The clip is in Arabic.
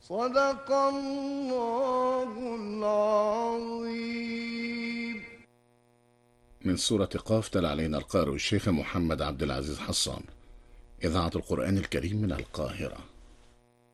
صدق الله العظيم. من سورة قاف تلا علينا القارئ الشيخ محمد عبد العزيز حسان. إذاعة القرآن الكريم من القاهرة.